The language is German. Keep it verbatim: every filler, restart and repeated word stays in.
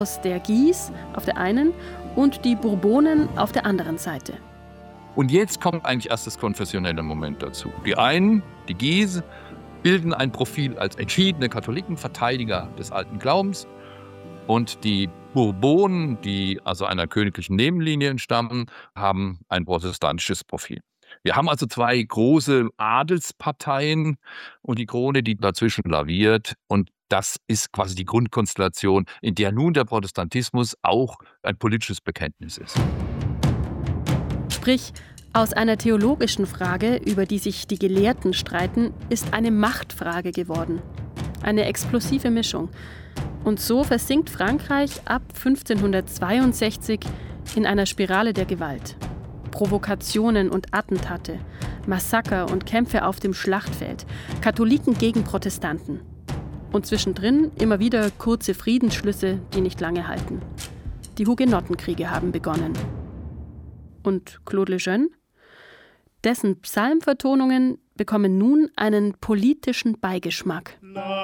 der Guise auf der einen und die Bourbonen auf der anderen Seite. Und jetzt kommt eigentlich erst das konfessionelle Moment dazu. Die einen, die Guise, bilden ein Profil als entschiedene Katholiken, Verteidiger des alten Glaubens. Und die Bourbonen, die also einer königlichen Nebenlinie entstammen, haben ein protestantisches Profil. Wir haben also zwei große Adelsparteien und die Krone, die dazwischen laviert. Und das ist quasi die Grundkonstellation, in der nun der Protestantismus auch ein politisches Bekenntnis ist. Sprich, aus einer theologischen Frage, über die sich die Gelehrten streiten, ist eine Machtfrage geworden. Eine explosive Mischung. Und so versinkt Frankreich ab fünfzehnhundertzweiundsechzig in einer Spirale der Gewalt. Provokationen und Attentate, Massaker und Kämpfe auf dem Schlachtfeld, Katholiken gegen Protestanten. Und zwischendrin immer wieder kurze Friedensschlüsse, die nicht lange halten. Die Hugenottenkriege haben begonnen. Und Claude Lejeune? Dessen Psalmvertonungen bekommen nun einen politischen Beigeschmack.